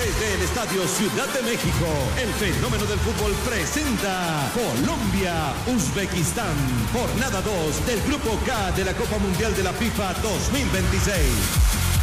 Desde el Estadio Ciudad de México, el fenómeno del fútbol presenta Colombia-Uzbekistán, jornada 2 del Grupo K de la Copa Mundial de la FIFA 2026.